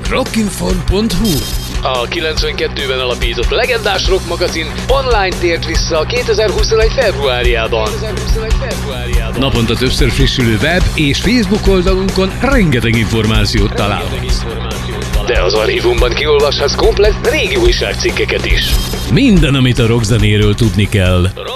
Rockinform.hu. A 92-ben alapított legendás rock magazin online tért vissza 2021. februárjában. Naponta többször frissülő web és Facebook oldalunkon rengeteg információt találhatsz. De az archívumban kiolvashatsz komplett régi újságcikkeket is. Minden, amit a rockzenéről tudni kell.